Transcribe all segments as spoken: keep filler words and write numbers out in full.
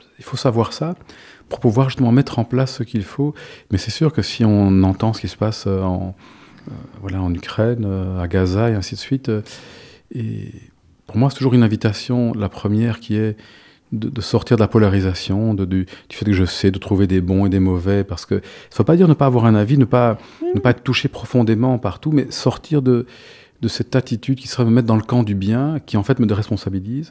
il faut savoir ça pour pouvoir justement mettre en place ce qu'il faut. Mais c'est sûr que si on entend ce qui se passe en, euh, voilà, en Ukraine, euh, à Gaza et ainsi de suite, euh, et pour moi c'est toujours une invitation, la première qui est de, de sortir de la polarisation, de, du, du fait que je sais, de trouver des bons et des mauvais, parce que ça ne veut pas dire ne pas avoir un avis, ne pas, mmh. ne pas être touché profondément partout, mais sortir de, de cette attitude qui serait me mettre dans le camp du bien, qui en fait me déresponsabilise.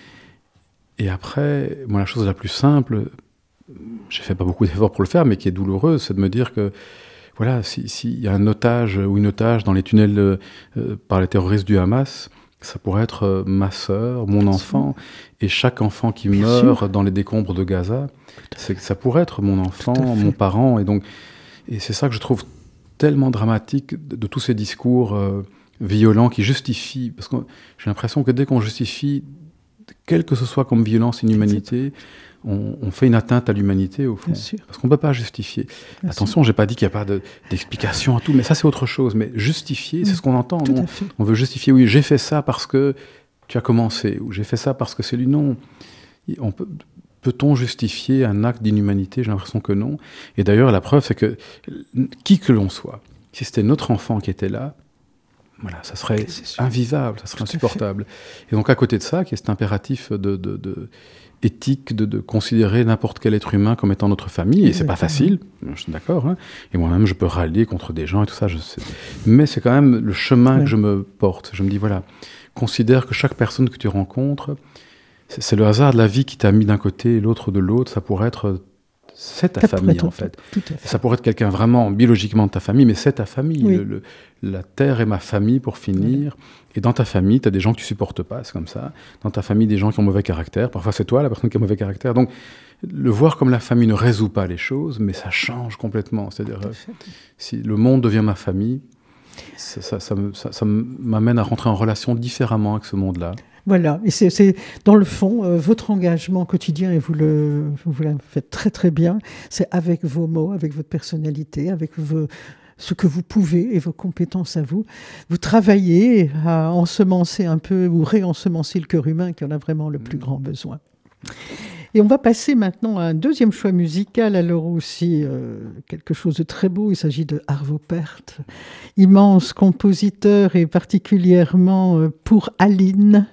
Et après, moi la chose la plus simple, j'ai fait pas beaucoup d'efforts pour le faire, mais qui est douloureuse, c'est de me dire que voilà, s'il si y a un otage ou une otage dans les tunnels euh, par les terroristes du Hamas, ça pourrait être euh, ma sœur, mon enfant, et chaque enfant qui Bien meurt sûr. Dans les décombres de Gaza, c'est, ça pourrait être mon enfant, mon parent, et donc, et c'est ça que je trouve tellement dramatique de, de tous ces discours euh, violents qui justifient, parce que j'ai l'impression que dès qu'on justifie, quelle que ce soit comme violence, inhumanité, on, on fait une atteinte à l'humanité au fond, parce qu'on ne peut pas justifier. Bien Attention, je n'ai pas dit qu'il n'y a pas de, d'explication à tout, mais ça c'est autre chose. Mais justifier, oui, c'est ce qu'on entend. On, on veut justifier, oui, j'ai fait ça parce que tu as commencé, ou j'ai fait ça parce que c'est lui. Non, on peut, peut-on justifier un acte d'inhumanité? J'ai l'impression que non. Et d'ailleurs, la preuve, c'est que qui que l'on soit, si c'était notre enfant qui était là, voilà, ça serait invivable, ça serait Tout insupportable. Et donc à côté de ça, qui est cet impératif de, de, de éthique de, de considérer n'importe quel être humain comme étant notre famille, et c'est pas facile, je suis d'accord, hein, et moi-même je peux râler contre des gens et tout ça, je sais. Mais c'est quand même le chemin ouais. que je me porte. Je me dis, voilà, considère que chaque personne que tu rencontres, c'est, c'est le hasard de la vie qui t'a mis d'un côté et l'autre de l'autre, ça pourrait être... C'est ta ça famille, en fait. Tout, tout fait. Ça pourrait être quelqu'un vraiment biologiquement de ta famille, mais c'est ta famille. Oui. Le, le, la terre est ma famille, pour finir. Oui. Et dans ta famille, tu as des gens que tu supportes pas, c'est comme ça. Dans ta famille, des gens qui ont mauvais caractère. Parfois, c'est toi, la personne qui a mauvais caractère. Donc, le voir comme la famille ne résout pas les choses, mais ça change complètement. C'est-à-dire, euh, si le monde devient ma famille, ça, ça, ça, me, ça, ça m'amène à rentrer en relation différemment avec ce monde-là. Voilà, et c'est, c'est dans le fond, euh, votre engagement quotidien, et vous le, vous le faites très très bien, c'est avec vos mots, avec votre personnalité, avec vos, ce que vous pouvez et vos compétences à vous. Vous travaillez à ensemencer un peu, ou réensemencer le cœur humain qui en a vraiment le plus grand besoin. Et on va passer maintenant à un deuxième choix musical, alors aussi euh, quelque chose de très beau. Il s'agit de Arvo Pärt, immense compositeur et particulièrement euh, pour Aline.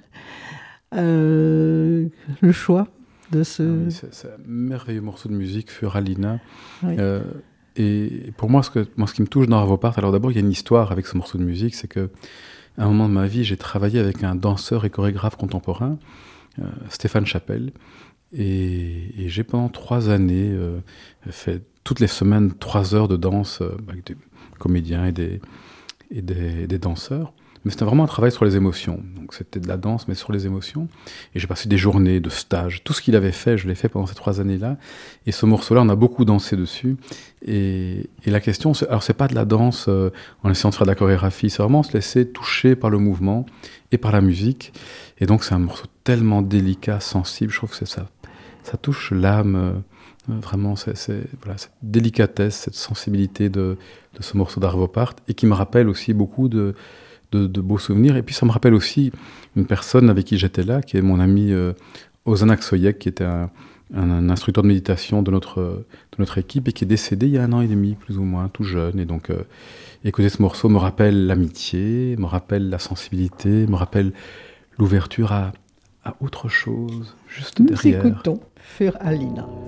Euh, le choix de ce... Ah oui, c'est, c'est un merveilleux morceau de musique, Für Alina. Oui. Euh, et pour moi ce, que, moi, ce qui me touche dans Arvo Pärt, alors d'abord, il y a une histoire avec ce morceau de musique, c'est qu'à un moment de ma vie, j'ai travaillé avec un danseur et chorégraphe contemporain, euh, Stéphane Chappell, et, et j'ai pendant trois années euh, fait toutes les semaines trois heures de danse euh, avec des comédiens et des, et des, des danseurs. Mais c'était vraiment un travail sur les émotions. Donc c'était de la danse, mais sur les émotions. Et j'ai passé des journées de stage. Tout ce qu'il avait fait, je l'ai fait pendant ces trois années-là. Et ce morceau-là, on a beaucoup dansé dessus. Et, et la question, c'est, alors c'est pas de la danse euh, en essayant de faire de la chorégraphie, c'est vraiment se laisser toucher par le mouvement et par la musique. Et donc c'est un morceau tellement délicat, sensible. Je trouve que c'est ça. Ça touche l'âme. Euh, vraiment, c'est, c'est, voilà, cette délicatesse, cette sensibilité de, de ce morceau d'Arvo Pärt. Et qui me rappelle aussi beaucoup de... De, de beaux souvenirs. Et puis ça me rappelle aussi une personne avec qui j'étais là, qui est mon ami euh, Ozan Aksoyek, qui était un, un, un instructeur de méditation de notre, de notre équipe et qui est décédé il y a un an et demi, plus ou moins, tout jeune. Et donc, euh, écouter ce morceau me rappelle l'amitié, me rappelle la sensibilité, me rappelle l'ouverture à, à autre chose, juste Nous derrière. Nous écoutons Für Alina.